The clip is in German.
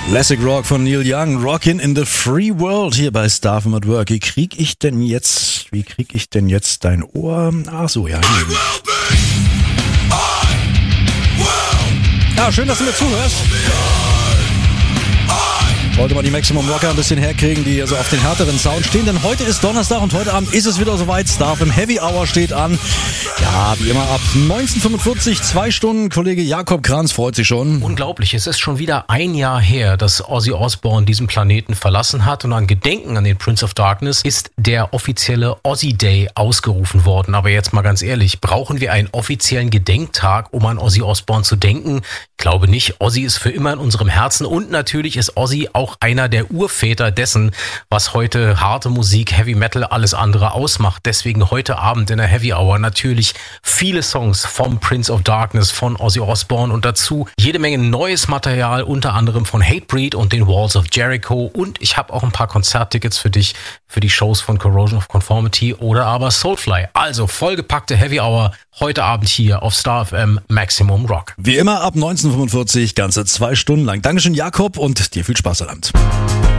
Classic Rock von Neil Young, Rockin' in the Free World hier bei Star FM at Work. Wie krieg ich denn jetzt dein Ohr? Ach so, ja. Ja, schön, dass du mir zuhörst. Wollte mal die Maximum Rocker ein bisschen herkriegen, die also auf den härteren Sound stehen, denn heute ist Donnerstag und heute Abend ist es wieder soweit. Star FM Heavy Hour steht an. Ja, wie immer ab 19:45, 2 Stunden. Kollege Jakob Kranz freut sich schon. Unglaublich, es ist schon wieder ein Jahr her, dass Ozzy Osbourne diesen Planeten verlassen hat und an Gedenken an den Prince of Darkness ist der offizielle Ozzy Day ausgerufen worden. Aber jetzt mal ganz ehrlich, brauchen wir einen offiziellen Gedenktag, um an Ozzy Osbourne zu denken? Ich glaube nicht. Ozzy ist für immer in unserem Herzen und natürlich ist Ozzy auch einer der Urväter dessen, was heute harte Musik, Heavy Metal, alles andere ausmacht. Deswegen heute Abend in der Heavy Hour natürlich viele Songs vom Prince of Darkness, von Ozzy Osbourne und dazu jede Menge neues Material, unter anderem von Hatebreed und den Walls of Jericho. Und ich habe auch ein paar Konzerttickets für dich, für die Shows von Corrosion of Conformity oder aber Soulfly. Also vollgepackte Heavy Hour heute Abend hier auf Star FM Maximum Rock. Wie immer ab 19:45, ganze 2 Stunden lang. Dankeschön, Jakob, und dir viel Spaß, Abend.